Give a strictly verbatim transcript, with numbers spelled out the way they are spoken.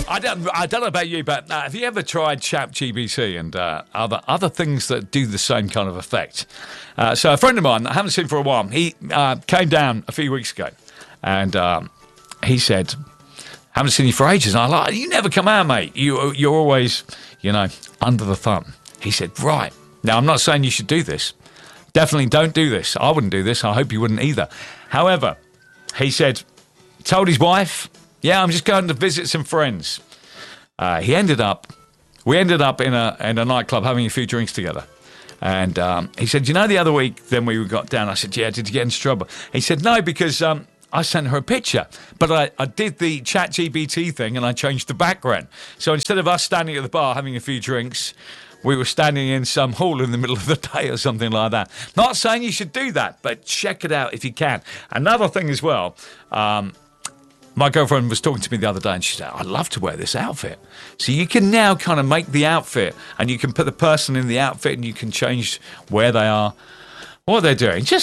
I don't, I don't know about you, but uh, have you ever tried ChatGPT and uh, other other things that do the same kind of effect? Uh, so a friend of mine, I haven't seen for a while, he uh, came down a few weeks ago, and um, he said, haven't seen you for ages. And I like, you never come out, mate. You, you're always, you know, under the thumb. He said, right. Now, I'm not saying you should do this. Definitely don't do this. I wouldn't do this. I hope you wouldn't either. However, he said, told his wife, yeah, I'm just going to visit some friends. Uh, he ended up, we ended up in a in a nightclub having a few drinks together. And um, he said, you know, the other week, then we got down. I said, yeah, did you get into trouble? He said, no, because um, I sent her a picture. But I, I did the ChatGPT thing and I changed the background. So instead of us standing at the bar having a few drinks, we were standing in some hall in the middle of the day or something like that. Not saying you should do that, but check it out if you can. Another thing as well, um, my girlfriend was talking to me the other day and she said, I'd love to wear this outfit. So you can now kind of make the outfit and you can put the person in the outfit and you can change where they are, what they're doing. Just